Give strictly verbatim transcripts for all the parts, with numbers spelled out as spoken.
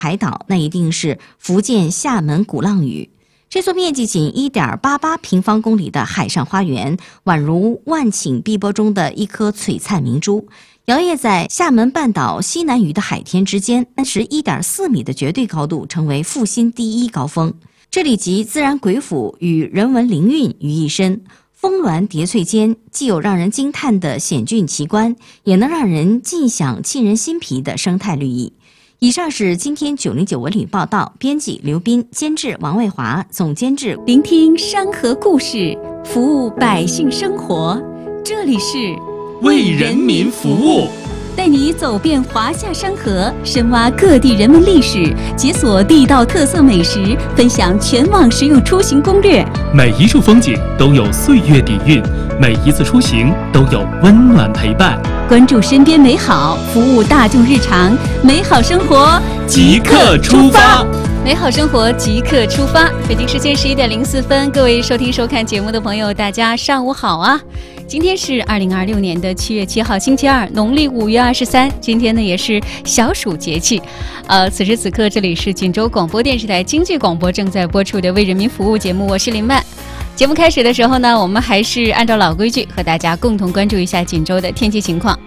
海岛，那一定是福建厦门鼓浪屿。这座面积仅 一点八八平方公里的海上花园，宛如万顷碧波中的一颗璀璨明珠，摇曳在厦门半岛西南隅的海天之间，三十一点四米的绝对高度，成为复兴第一高峰。这里集自然鬼斧与人文灵韵于一身，峰峦叠翠间，既有让人惊叹的险峻奇观，也能让人尽享沁人心脾的生态绿意。以上是今天九零九文旅报道，编辑刘斌，监制王卫华，总监制。 聆听山河故事，服务百姓生活，这里是为人民服务， 带你走遍华夏山河，深挖各地人文历史，解锁地道特色美食，分享全网实用出行攻略。 每一处风景都有岁月底蕴，每一次出行都有温暖陪伴。 关注身边美好，服务大众日常，美好生活即刻出发。 美好生活即刻出发。北京时间十一点零四分，各位收听收看节目的朋友，大家上午好啊！今天是二零二六年的七月七号，星期二，农历五月二十三。今天呢也是小暑节气。呃，此时此刻，这里是锦州广播电视台经济广播正在播出的为人民服务节目，我是林曼。节目开始的时候呢，我们还是按照老规矩，和大家共同关注一下锦州的天气情况。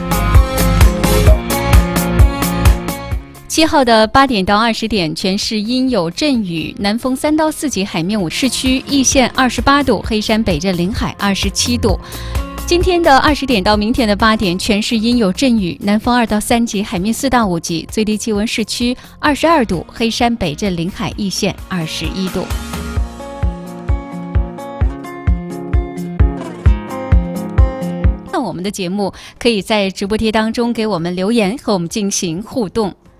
七号的八点到二十点，全市阴有阵雨，南风三到四级，海面五，市区易县二十八度，黑山北镇临海二十七度。今天的二十点到明天的八点，全市阴有阵雨，南风二到三级，海面四到五级，最低气温市区二十二度，黑山北镇临海易县二十一度。我们的节目可以在直播贴当中给我们留言，和我们进行互动。